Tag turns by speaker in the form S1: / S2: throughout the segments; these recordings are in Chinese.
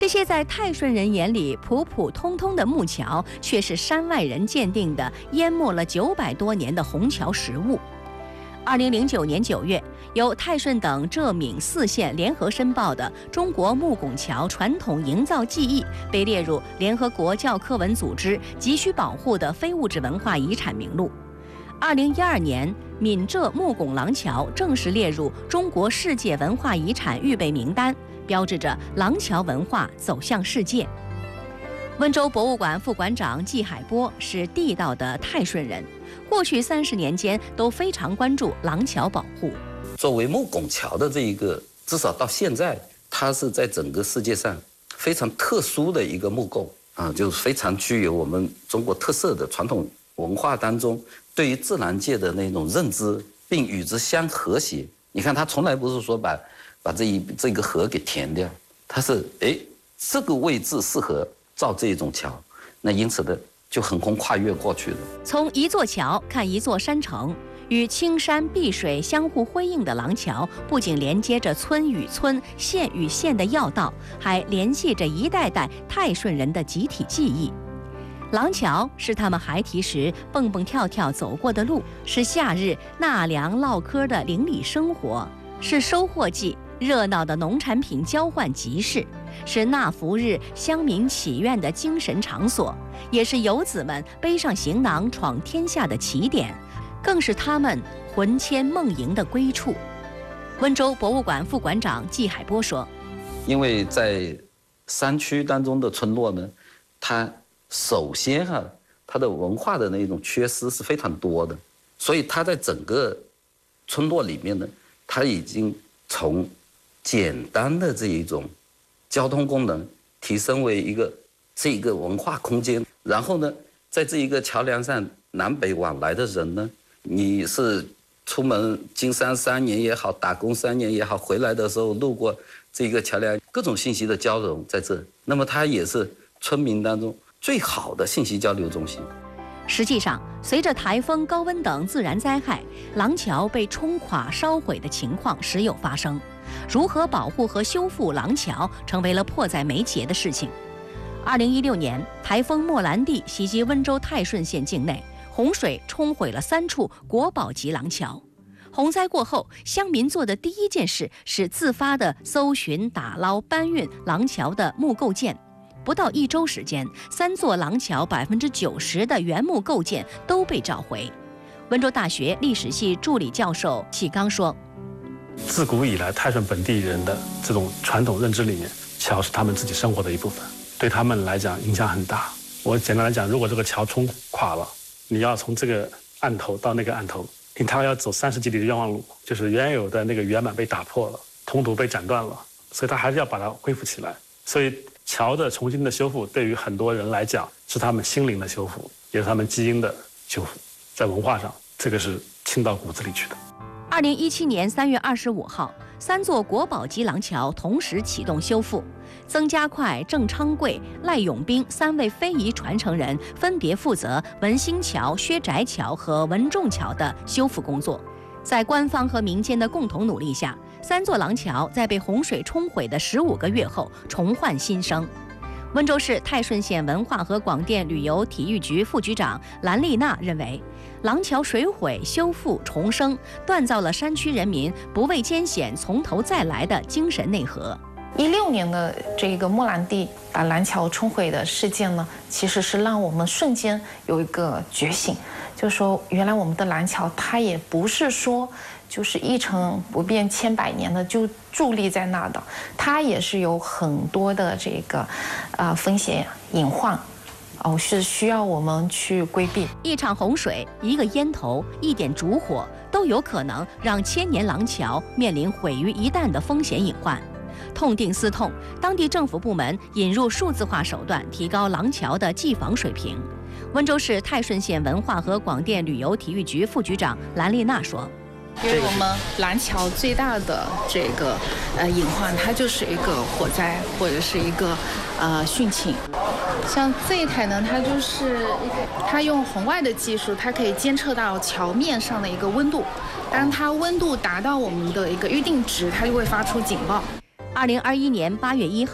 S1: 这些在泰顺人眼里普普通通的木桥，却是山外人鉴定的淹没了900多年的虹桥实物。2009年9月，由泰顺等浙闽4县联合申报的中国木拱桥传统营造技艺被列入联合国教科文组织急需保护的非物质文化遗产名录。2012年，闽浙木拱廊桥正式列入中国世界文化遗产预备名单，标志着廊桥文化走向世界。温州博物馆副馆长季海波是地道的泰顺人，过去30年间都非常关注廊桥保护。
S2: 作为木拱桥的这一个，至少到现在，它是在整个世界上非常特殊的一个木构啊，就是非常具有我们中国特色的传统文化当中对于自然界的那种认知，并与之相和谐。你看，它从来不是说把这个河给填掉，它是这个位置适合造这种桥，那因此的就横空跨越过去了。
S1: 从一座桥看一座山城，与青山碧水相互辉映的廊桥，不仅连接着村与村、县与县的要道，还联系着一代代泰顺人的集体记忆。廊桥是他们孩提时蹦蹦跳跳走过的路，是夏日纳凉唠嗑的邻里生活，是收获季热闹的农产品交换集市，是纳福日乡民祈愿的精神场所，也是游子们背上行囊闯天下的起点，更是他们魂牵梦萦的归处。温州博物馆副馆长季海波说：“
S2: 因为在山区当中的村落呢，它首先它的文化的那种缺失是非常多的，所以它在整个村落里面呢，它已经从简单的这一种交通功能提升为这个文化空间。然后呢，在这一个桥梁上南北往来的人呢，你是出门经商3年也好，打工3年也好，回来的时候路过这个桥梁，各种信息的交融在这，那么它也是村民当中最好的信息交流中心。
S1: 实际上，随着台风、高温等自然灾害，廊桥被冲垮、烧毁的情况时有发生。如何保护和修复廊桥，成为了迫在眉睫的事情。2016年，台风莫兰蒂袭击温州泰顺县境内，洪水冲毁了3处国宝级廊桥。洪灾过后，乡民做的第一件事是自发地搜寻、打捞、搬运廊桥的木构件。不到1周时间，3座廊桥90%的原木构件都被找回。温州大学历史系助理教授启刚说：“
S3: 自古以来，泰顺本地人的这种传统认知里面，桥是他们自己生活的一部分，对他们来讲影响很大。我简单来讲，如果这个桥冲垮了，你要从这个岸头到那个岸头，他要走30几里的冤枉路，就是原有的那个圆满被打破了，通途被斩断了，所以他还是要把它恢复起来。所以桥的重新的修复，对于很多人来讲，是他们心灵的修复，也是他们基因的修复。在文化上，这个是沁到骨子里去的。
S1: 2017年3月25号，3座国宝级廊桥同时启动修复。曾家快、郑昌贵、赖永兵3位非遗传承人分别负责文兴桥、薛宅桥和文仲桥的修复工作。在官方和民间的共同努力下，3座廊桥在被洪水冲毁的15个月后重焕新生。温州市泰顺县文化和广电旅游体育局副局长兰丽娜认为，廊桥水毁、修复、重生，锻造了山区人民不畏艰险、从头再来的精神内核。
S4: 16年的这个莫兰蒂把廊桥冲毁的事件呢，其实是让我们瞬间有一个觉醒，就是说原来我们的廊桥它也不是说就是一成不变千百年的就伫立在那的，它也是有很多的这个风险隐患。是需要我们去规避。
S1: 一场洪水、一个烟头、一点烛火，都有可能让千年廊桥面临毁于一旦的风险隐患。痛定思痛，当地政府部门引入数字化手段，提高廊桥的技防水平。温州市泰顺县文化和广电旅游体育局副局长兰丽娜说：“
S5: 因为我们廊桥最大的这个隐患，它就是一个火灾或者是一个汛情。像这一台呢，它用红外的技术，它可以监测到桥面上的一个温度，当它温度达到我们的一个预定值，它就会发出警报。”
S1: 2021年8月1号，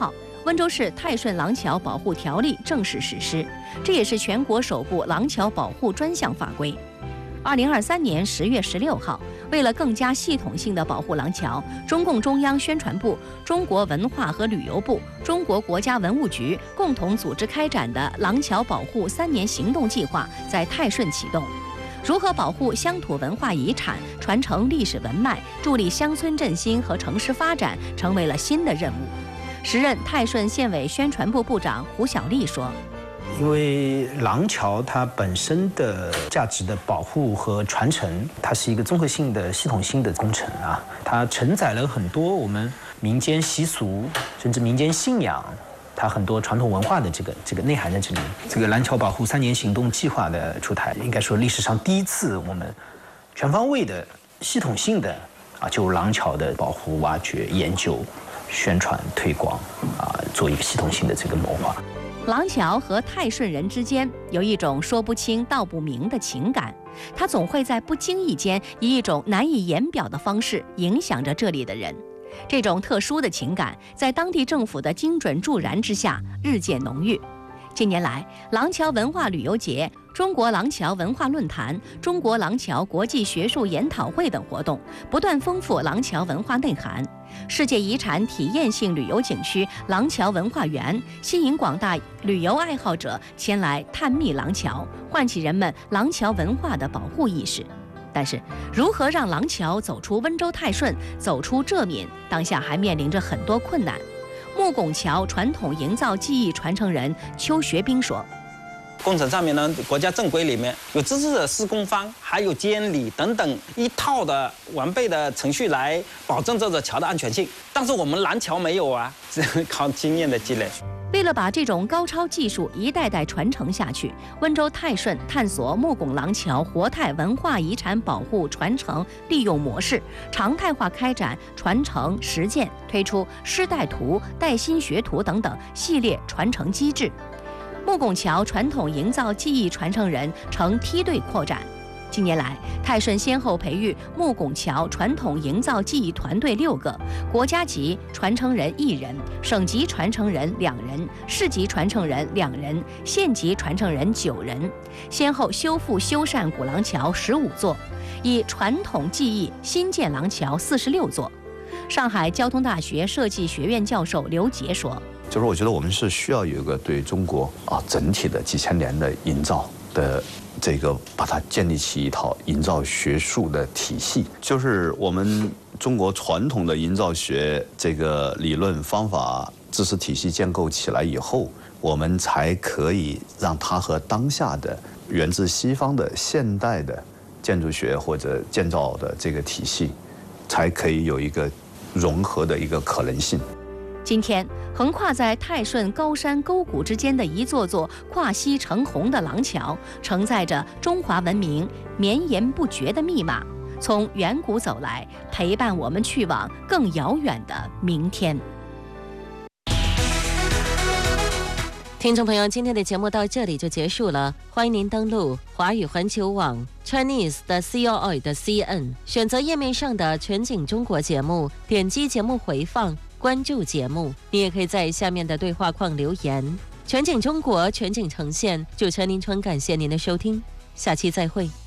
S1: 温州市泰顺廊桥保护条例正式实施，这也是全国首部廊桥保护专项法规。2023年10月16号，为了更加系统性地保护廊桥，中共中央宣传部、中国文化和旅游部、中国国家文物局共同组织开展的廊桥保护3年行动计划在泰顺启动。如何保护乡土文化遗产、传承历史文脉、助力乡村振兴和城市发展，成为了新的任务。时任泰顺县委宣传部部长胡小丽说：“
S6: 因为廊桥它本身的价值的保护和传承，它是一个综合性的、系统性的工程啊，它承载了很多我们民间习俗，甚至民间信仰。”它很多传统文化的这个内涵在这里。这个廊桥保护3年行动计划的出台，应该说历史上第一次我们全方位的、系统性的就廊桥的保护、挖掘、研究、宣传、推广做一个系统性的这个谋划。
S1: 廊桥和泰顺人之间有一种说不清道不明的情感，它总会在不经意间以一种难以言表的方式影响着这里的人。这种特殊的情感在当地政府的精准助燃之下日渐浓郁。近年来，廊桥文化旅游节、中国廊桥文化论坛、中国廊桥国际学术研讨会等活动不断丰富廊桥文化内涵。世界遗产体验性旅游景区廊桥文化园吸引广大旅游爱好者前来探秘廊桥，唤起人们廊桥文化的保护意识。但是，如何让廊桥走出温州泰顺，走出浙闽，当下还面临着很多困难。木拱桥传统营造技艺传承人邱学兵说：“
S7: 工程上面呢，国家正规里面有资质的施工方，还有监理等等一套的完备的程序来保证这座桥的安全性。但是我们廊桥没有啊，只能靠经验的积累。”
S1: 为了把这种高超技术一代代传承下去，温州泰顺探索木拱廊桥活态文化遗产保护传承利用模式，常态化开展传承实践，推出师带图、带薪学徒等等系列传承机制。木拱桥传统营造技艺传承人呈梯队扩展。近年来，泰顺先后培育木拱桥传统营造技艺团队6个，国家级传承人1人，省级传承人2人，市级传承人2人，县级传承人9人，先后修复修缮古廊桥15座，以传统技艺新建廊桥46座。上海交通大学设计学院教授刘杰说：“
S8: 就是我觉得我们是需要有一个对中国整体的几千年的营造的这个把它建立起一套营造学术的体系，就是我们中国传统的营造学这个理论方法知识体系建构起来以后，我们才可以让它和当下的源自西方的现代的建筑学或者建造的这个体系，才可以有一个融合的一个可能性。”
S1: 今天，横跨在泰顺高山沟谷之间的一座座跨溪成虹的廊桥，承载着中华文明绵延不绝的密码，从远古走来，陪伴我们去往更遥远的明天。
S9: 听众朋友，今天的节目到这里就结束了，欢迎您登录华语环球网 Chinese 的 COI 的 CN， 选择页面上的全景中国节目，点击节目回放，关注节目。你也可以在下面的对话框留言。全景中国，全景呈现。主持人林春感谢您的收听，下期再会。